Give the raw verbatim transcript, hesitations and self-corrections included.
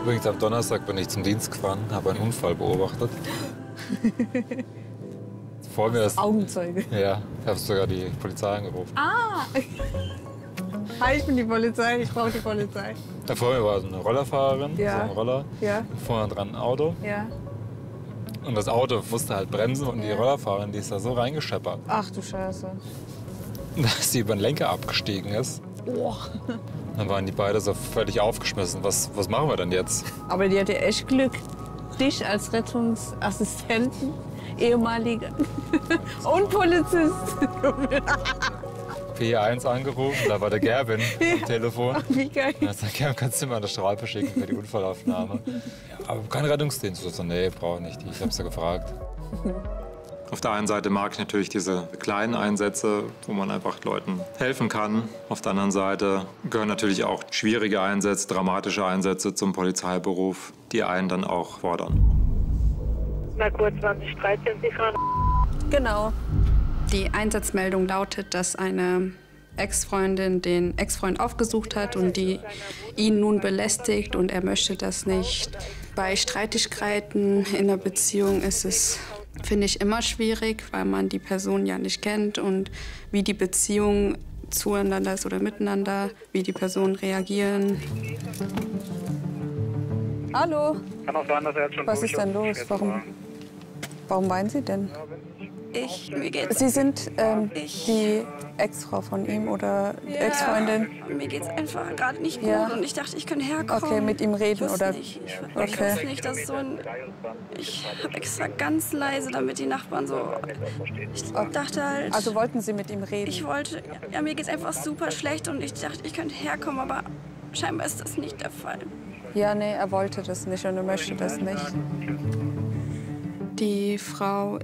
Übrigens am Donnerstag bin ich zum Dienst gefahren, habe einen Unfall beobachtet. Vor mir ist Augenzeuge. Ja, ich habe sogar die Polizei angerufen. Ah! Hi, ich bin die Polizei, ich brauche die Polizei. Da vor mir war so eine Rollerfahrerin, Ja. so ein Roller. Ja. Vorne dran ein Auto. Ja. Und das Auto musste halt bremsen und die Ja. Rollerfahrerin, die ist da so reingescheppert, Ach du Scheiße. dass sie über den Lenker abgestiegen ist. Oh. Dann waren die beide so völlig aufgeschmissen. Was, was machen wir denn jetzt? Aber die hatte echt Glück. Dich als Rettungsassistenten, ehemaliger und Polizist. P eins angerufen, da war der Gerwin am Telefon. Ach, wie geil. Er hat gesagt, Gerwin, kannst du mir eine Strafe schicken für die Unfallaufnahme? Aber kein Rettungsdienst. Ich so, nee, brauche nicht. Ich habe sie gefragt. Auf der einen Seite mag ich natürlich diese kleinen Einsätze, wo man einfach Leuten helfen kann. Auf der anderen Seite gehören natürlich auch schwierige Einsätze, dramatische Einsätze zum Polizeiberuf, die einen dann auch fordern. Merkur zwanzig dreizehn, Sie fahren. Genau. Die Einsatzmeldung lautet, dass eine Ex-Freundin den Ex-Freund aufgesucht hat und die ihn nun belästigt und er möchte das nicht. Bei Streitigkeiten in der Beziehung ist es, finde ich, immer schwierig, weil man die Person ja nicht kennt und wie die Beziehung zueinander ist oder miteinander, wie die Personen reagieren. Hallo. Kann auch sein, dass er jetzt schon Was ist denn los? Warum, warum weinen Sie denn? Ich, mir geht's, Sie sind ähm, Ich- die Ex-Frau von ihm oder Ex-Freundin? Mir geht's einfach gerade nicht gut Ja. und ich dachte, ich könnte herkommen. Okay, mit ihm reden Ich wusste oder? Nicht. Ich, ich Okay. wusste nicht, dass so ein. Ich habe extra ganz leise, damit die Nachbarn so. Ich dachte halt. Also wollten Sie mit ihm reden? Ich wollte. Ja, mir geht's einfach super schlecht und ich dachte, ich könnte herkommen, aber scheinbar ist das nicht der Fall. Ja, nee, er wollte das nicht und er möchte das nicht. Die Frau